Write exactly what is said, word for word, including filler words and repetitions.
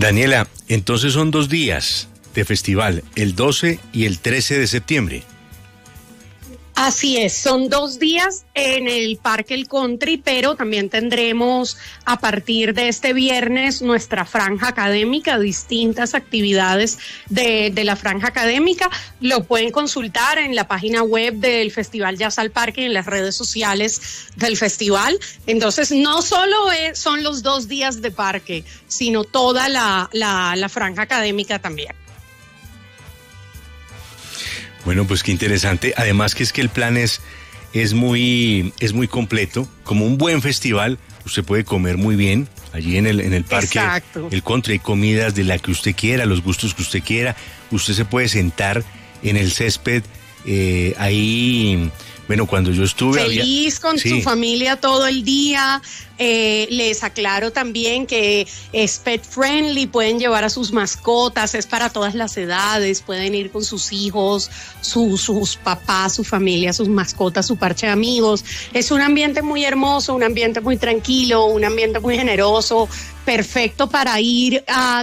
Daniela, entonces son dos días de festival, el doce y el trece de septiembre. Así es, son dos días en el Parque El Country, pero también tendremos a partir de este viernes nuestra franja académica, distintas actividades de, de la franja académica. Lo pueden consultar en la página web del Festival Jazz al Parque y en las redes sociales del festival. Entonces, no solo es, son los dos días de parque, sino toda la, la, la franja académica también. Bueno, pues qué interesante. Además que es que el plan es, es, muy, es muy completo. Como un buen festival, usted puede comer muy bien allí en el, en el parque. Exacto. El Country, hay comidas de la que usted quiera, los gustos que usted quiera. Usted se puede sentar en el césped, eh, ahí... Bueno, cuando yo estuve... Feliz había... con sí. su familia todo el día. Eh, les aclaro también que es pet friendly, pueden llevar a sus mascotas, es para todas las edades, pueden ir con sus hijos, su, sus papás, su familia, sus mascotas, su parche de amigos. Es un ambiente muy hermoso, un ambiente muy tranquilo, un ambiente muy generoso, perfecto para ir a